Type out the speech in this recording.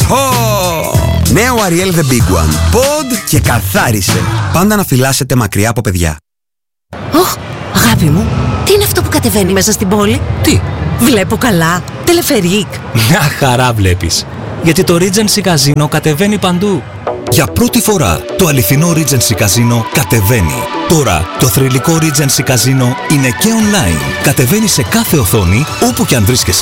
Νέο Ariel The Big One. Pod και καθάρισε. Πάντα να φυλάσσετε μακριά από παιδιά. Αγάπη μου, τι είναι αυτό που κατεβαίνει μέσα στην πόλη? Τι? Βλέπω καλά. Τελεφερίκ. Μια χαρά βλέπεις. Γιατί το Regency Casino κατεβαίνει παντού. Για πρώτη φορά το αληθινό Regency Casino κατεβαίνει. Τώρα το θρυλικό Regency Casino είναι και online. Κατεβαίνει σε κάθε οθόνη όπου και αν βρίσκεσαι.